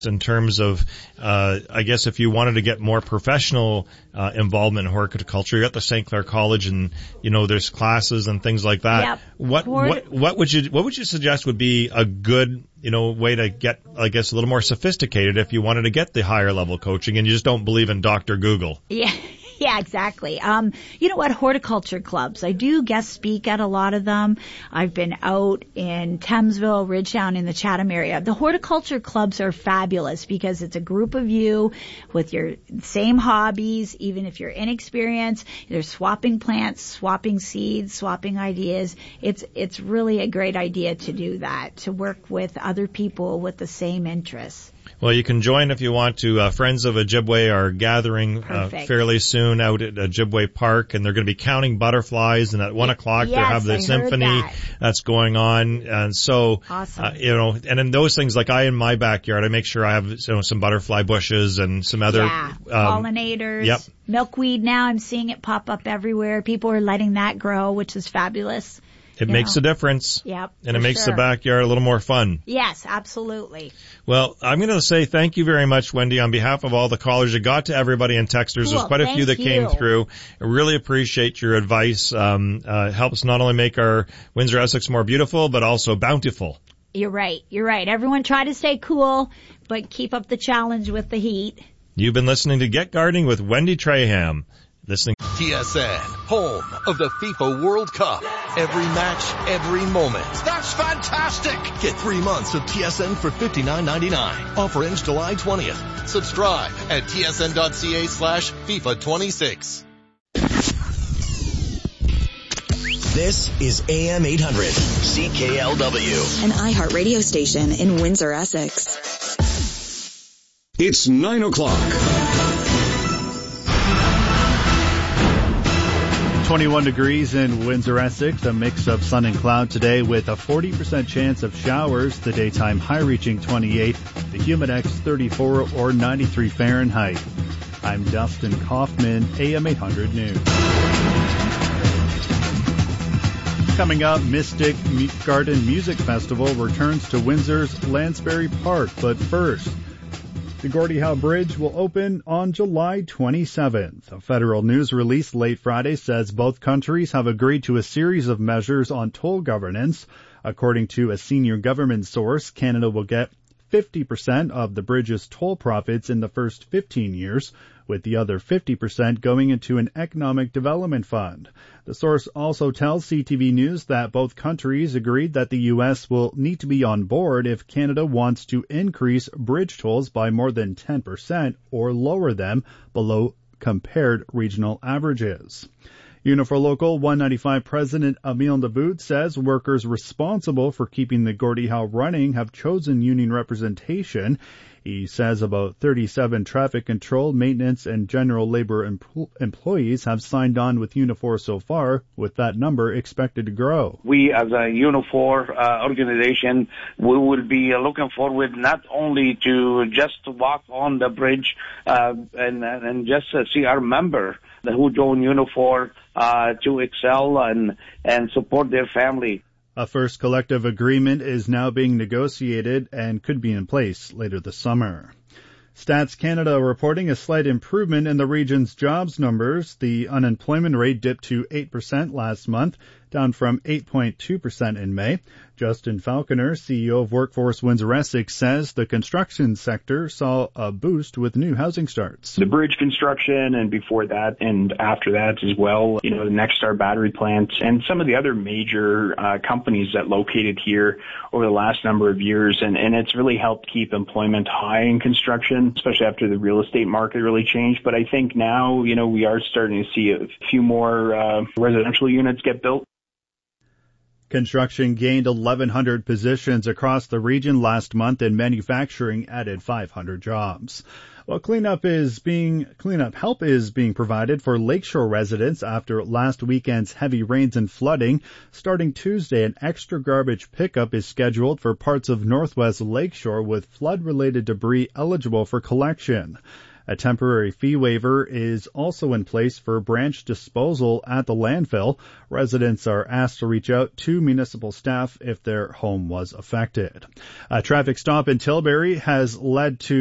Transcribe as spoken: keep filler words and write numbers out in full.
in terms of, uh, I guess if you wanted to get more professional uh, involvement in horticulture, you're at the Saint Clair College, and you know there's classes and things like that. Yep. What Hort- what what would you what would you suggest would be a good you know way to get, I guess, a little more sophisticated if you wanted to get the higher level coaching and you just don't believe in Doctor Google? Yeah. Yeah, exactly. Um, you know what? Horticulture clubs. I do guest speak at a lot of them. I've been out in Thamesville, Ridgetown, in the Chatham area. The horticulture clubs are fabulous because it's a group of you with your same hobbies, even if you're inexperienced. They're swapping plants, swapping seeds, swapping ideas. It's, it's really a great idea to do that, to work with other people with the same interests. Well, you can join if you want to. Uh, Friends of Ojibwe are gathering uh, fairly soon out at Ojibwe Park, and they're going to be counting butterflies, and at one o'clock yes, they have the I symphony that. that's going on. And so, awesome. uh, you know, and in those things, like I in my backyard, I make sure I have you know, some butterfly bushes and some other yeah, um, pollinators. Yep. Milkweed now, I'm seeing it pop up everywhere. People are letting that grow, which is fabulous. It you makes know. a difference. Yep. And it makes sure. the backyard a little more fun. Yes, absolutely. Well, I'm going to say thank you very much, Wendy, on behalf of all the callers. You got to everybody in texters. Cool. There's quite a Thank few that you. came through. I really appreciate your advice. Um, uh, helps not only make our Windsor Essex more beautiful, but also bountiful. You're right. You're right. Everyone try to stay cool, but keep up the challenge with the heat. You've been listening to Get Gardening with Wendy Traham. Listening. T S N, home of the FIFA World Cup. Every match, every moment. That's fantastic! Get three months of T S N for fifty-nine ninety-nine. Offer ends July twentieth. Subscribe at tsn.ca slash FIFA 26. This is A M eight hundred, C K L W. An iHeart radio station in Windsor, Essex. It's nine o'clock. twenty-one degrees in Windsor, Essex, a mix of sun and cloud today with a forty percent chance of showers, the daytime high reaching twenty-eight, the Humidex thirty-four or ninety-three Fahrenheit. I'm Dustin Kaufman, A M eight hundred News. Coming up, Mystic Garden Music Festival returns to Windsor's Lansbury Park, but first, the Gordie Howe Bridge will open on July twenty-seventh. A federal news release late Friday says both countries have agreed to a series of measures on toll governance. According to a senior government source, Canada will get fifty percent of the bridge's toll profits in the first fifteen years, with the other fifty percent going into an economic development fund. The source also tells C T V News that both countries agreed that the U S will need to be on board if Canada wants to increase bridge tolls by more than ten percent or lower them below compared regional averages. Unifor Local one ninety-five President Emile Davout says workers responsible for keeping the Gordie Howe running have chosen union representation. He says about thirty-seven traffic control, maintenance, and general labor empl- employees have signed on with Unifor so far, with that number expected to grow. We, as a Unifor uh, organization, we will be looking forward not only to just walk on the bridge uh, and, and just uh, see our member who join Unifor uh, to excel and, and support their family. A first collective agreement is now being negotiated and could be in place later this summer. Stats Canada reporting a slight improvement in the region's jobs numbers. The unemployment rate dipped to eight percent last month, down from eight point two percent in May. Justin Falconer, C E O of Workforce Windsor Essex, says the construction sector saw a boost with new housing starts. The bridge construction and before that and after that as well, you know, the Nexstar battery plant and some of the other major uh, companies that located here over the last number of years. And, and it's really helped keep employment high in construction, especially after the real estate market really changed. But I think now, you know, we are starting to see a few more uh, residential units get built. Construction gained eleven hundred positions across the region last month, and manufacturing added five hundred jobs. Well, cleanup is being cleanup help is being provided for Lakeshore residents after last weekend's heavy rains and flooding. Starting Tuesday, an extra garbage pickup is scheduled for parts of Northwest Lakeshore with flood-related debris eligible for collection. A temporary fee waiver is also in place for branch disposal at the landfill. Residents are asked to reach out to municipal staff if their home was affected. A traffic stop in Tilbury has led to